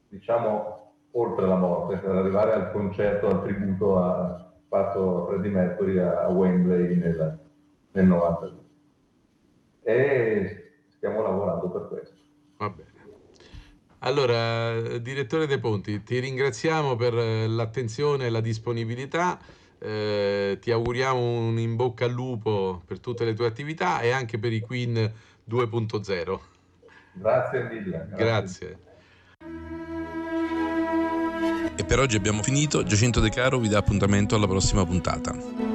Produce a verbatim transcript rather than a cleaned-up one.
diciamo, oltre la morte, per arrivare al concerto, al tributo a, fatto a Freddie Mercury a, a Wembley nel, nel novantadue. E stiamo lavorando per questo. Va bene. Allora, direttore De Ponti, ti ringraziamo per l'attenzione e la disponibilità. Eh, ti auguriamo un in bocca al lupo per tutte le tue attività e anche per i Queen due punto zero. Grazie mille. Grazie. Grazie. E per oggi abbiamo finito. Giacinto De Caro vi dà appuntamento alla prossima puntata.